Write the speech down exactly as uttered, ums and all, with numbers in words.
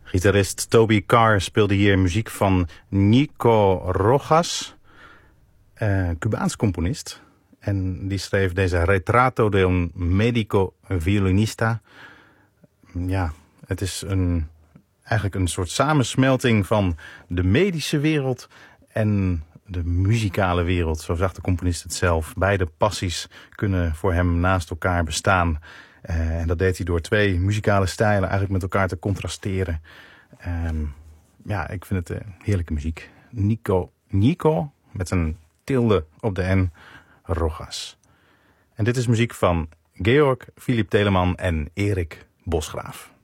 Gitarist Toby Carr speelde hier muziek van Nico Rojas, uh, Cubaans componist. En die schreef deze Retrato de un médico violinista. Ja, het is een, eigenlijk een soort samensmelting van de medische wereld en de muzikale wereld. Zo zag de componist het zelf. Beide passies kunnen voor hem naast elkaar bestaan. Uh, en dat deed hij door twee muzikale stijlen eigenlijk met elkaar te contrasteren. Um, ja, ik vind het uh, heerlijke muziek. Nico, Nico met een tilde op de N, Rojas. En dit is muziek van Georg Philipp Telemann en Erik Bosgraaf.